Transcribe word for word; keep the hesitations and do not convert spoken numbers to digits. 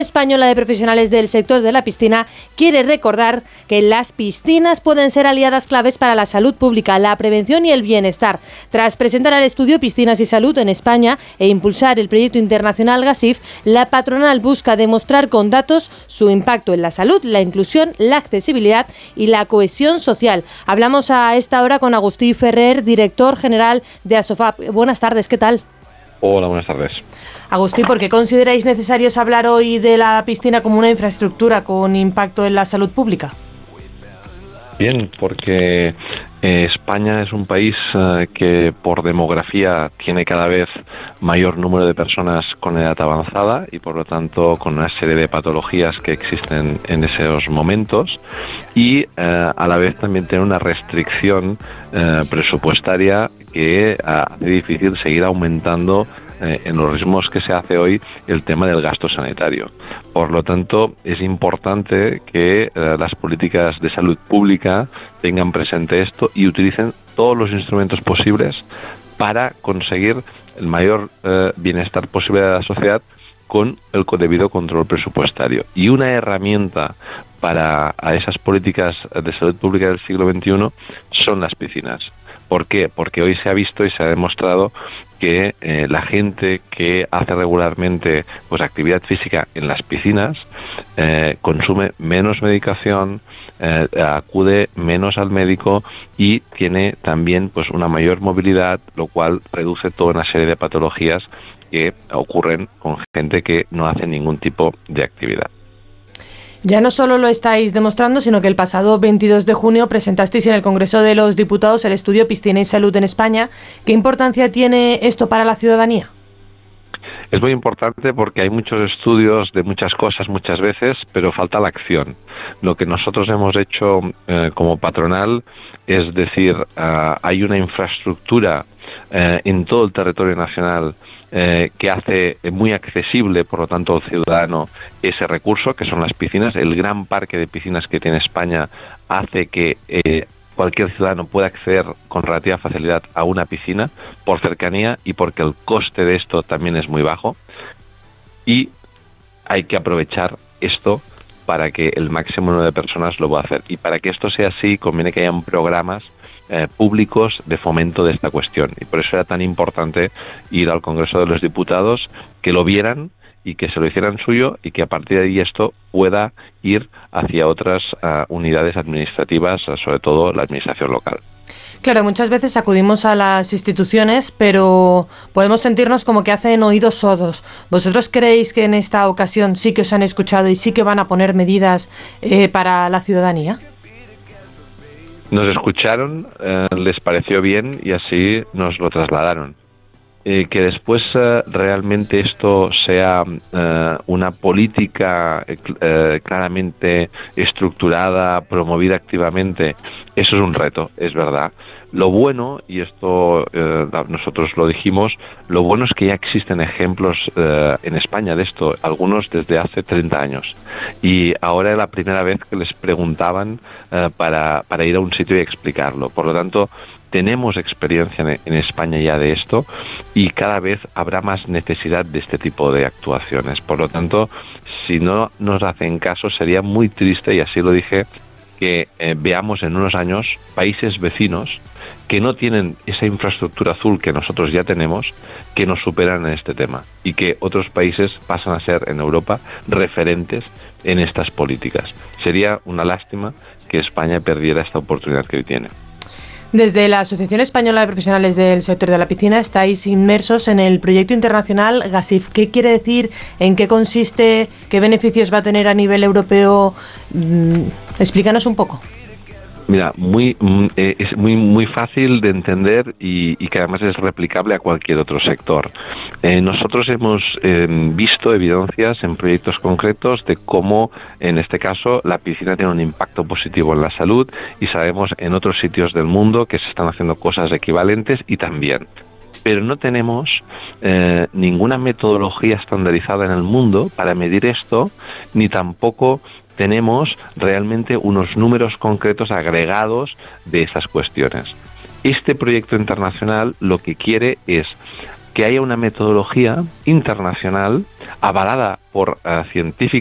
Española de Profesionales del Sector de la Piscina quiere recordar que las piscinas pueden ser aliadas claves para la salud pública, la prevención y el bienestar. Tras presentar el estudio Piscinas y Salud en España e impulsar el proyecto internacional GASIF, la patronal busca demostrar con datos su impacto en la salud, la inclusión, la accesibilidad y la cohesión social. Hablamos a esta hora con Agustí Ferrer, director general de ASOFAP. Buenas tardes, ¿qué tal? Hola, buenas tardes. Agustí, ¿por qué consideráis necesarios hablar hoy de la piscina como una infraestructura con impacto en la salud pública? Bien, porque eh, España es un país eh, que por demografía tiene cada vez mayor número de personas con edad avanzada y por lo tanto con una serie de patologías que existen en esos momentos y eh, a la vez también tiene una restricción eh, presupuestaria que hace difícil seguir aumentando en los ritmos que se hace hoy el tema del gasto sanitario. Por lo tanto, es importante que eh, las políticas de salud pública tengan presente esto y utilicen todos los instrumentos posibles para conseguir el mayor eh, bienestar posible de la sociedad con el debido control presupuestario. Y una herramienta para a esas políticas de salud pública del siglo veintiuno son las piscinas. ¿Por qué? Porque hoy se ha visto y se ha demostrado que eh, la gente que hace regularmente pues actividad física en las piscinas eh, consume menos medicación, eh, acude menos al médico y tiene también pues una mayor movilidad, lo cual reduce toda una serie de patologías que ocurren con gente que no hace ningún tipo de actividad. Ya no solo lo estáis demostrando, sino que el pasado veintidós de junio presentasteis en el Congreso de los Diputados el estudio Piscina y Salud en España. ¿Qué importancia tiene esto para la ciudadanía? Es muy importante porque hay muchos estudios de muchas cosas muchas veces, pero falta la acción. Lo que nosotros hemos hecho eh, como patronal es decir, uh, hay una infraestructura eh, en todo el territorio nacional eh, que hace muy accesible, por lo tanto, al ciudadano ese recurso, que son las piscinas. El gran parque de piscinas que tiene España hace que eh, cualquier ciudadano puede acceder con relativa facilidad a una piscina por cercanía y porque el coste de esto también es muy bajo. Y hay que aprovechar esto para que el máximo número de personas lo pueda hacer. Y para que esto sea así, conviene que hayan programas eh, públicos de fomento de esta cuestión. Y por eso era tan importante ir al Congreso de los Diputados, que lo vieran y que se lo hicieran suyo y que a partir de ahí esto pueda ir hacia otras uh, unidades administrativas, sobre todo la administración local. Claro, muchas veces acudimos a las instituciones, pero podemos sentirnos como que hacen oídos sordos. ¿Vosotros creéis que en esta ocasión sí que os han escuchado y sí que van a poner medidas eh, para la ciudadanía? Nos escucharon, eh, les pareció bien y así nos lo trasladaron. Eh, que después eh, realmente esto sea eh, una política eh, claramente estructurada, promovida activamente, eso es un reto, es verdad. Lo bueno, y esto eh, nosotros lo dijimos, lo bueno es que ya existen ejemplos eh, en España de esto, algunos desde hace treinta años. Y ahora es la primera vez que les preguntaban eh, para, para ir a un sitio y explicarlo. Por lo tanto, tenemos experiencia en, en España ya de esto y cada vez habrá más necesidad de este tipo de actuaciones. Por lo tanto, si no nos hacen caso, sería muy triste, y así lo dije, que eh, veamos en unos años países vecinos que no tienen esa infraestructura azul que nosotros ya tenemos, que nos superan en este tema y que otros países pasan a ser en Europa referentes en estas políticas. Sería una lástima que España perdiera esta oportunidad que hoy tiene. Desde la Asociación Española de Profesionales del Sector de la Piscina estáis inmersos en el proyecto internacional GASIF. ¿Qué quiere decir? ¿En qué consiste? ¿Qué beneficios va a tener a nivel europeo? Mm, explícanos un poco. Mira, muy eh, es muy muy fácil de entender y, y que además es replicable a cualquier otro sector. Eh, nosotros hemos eh, visto evidencias en proyectos concretos de cómo, en este caso, la piscina tiene un impacto positivo en la salud y sabemos en otros sitios del mundo que se están haciendo cosas equivalentes y también. Pero no tenemos eh, ninguna metodología estandarizada en el mundo para medir esto, ni tampoco tenemos realmente unos números concretos agregados de esas cuestiones. Este proyecto internacional lo que quiere es que haya una metodología internacional avalada por uh, científicos